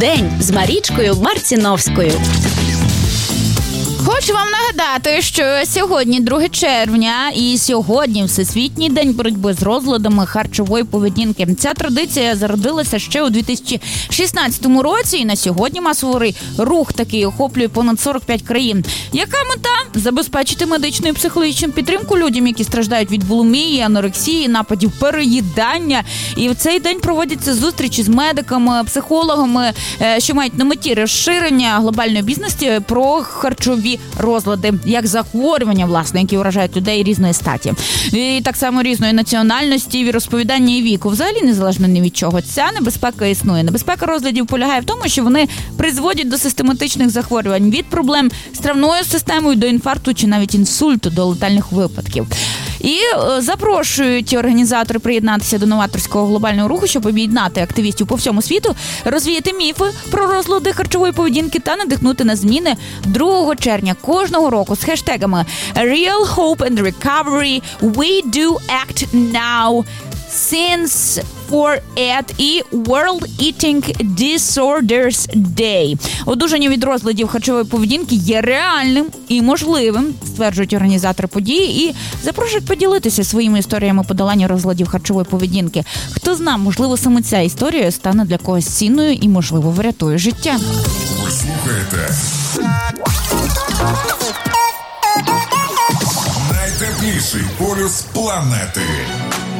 День з Марічкою Марціновською. Хочу вам нагадати, що сьогодні 2 червня і сьогодні Всесвітній день боротьби з розладами харчової поведінки. Ця традиція зародилася ще у 2016 році і на сьогодні масовий рух такий охоплює понад 45 країн. Яка мета? Забезпечити медичну і психологічну підтримку людям, які страждають від булімії, анорексії, нападів переїдання. І в цей день проводяться зустрічі з медиками, психологами, що мають на меті розширення глобальної бізнесу про харчові розлади, як захворювання, власне, які вражають людей різної статі. І так само різної національності, віросповідання і віку. Взагалі, незалежно ні від чого, ця небезпека існує. Небезпека розладів полягає в тому, що вони призводять до систематичних захворювань, від проблем з травною системою до інфаркту чи навіть інсульту, до летальних випадків. І запрошують організатори приєднатися до новаторського глобального руху, щоб об'єднати активістів по всьому світу, розвіяти міфи про розлади харчової поведінки та надихнути на зміни 2 червня кожного року з хештегами Real Hope and Recovery, We Do Act Now, Since for It і World Eating Disorders Day. Одужання від розладів харчової поведінки є реальним і можливим, стверджують організатори події, і запрошують поділитися своїми історіями подолання розладів харчової поведінки. Хто знає, можливо, саме ця історія стане для когось цінною і, можливо, врятує життя. Ви слухаєте найтепліший полюс планети.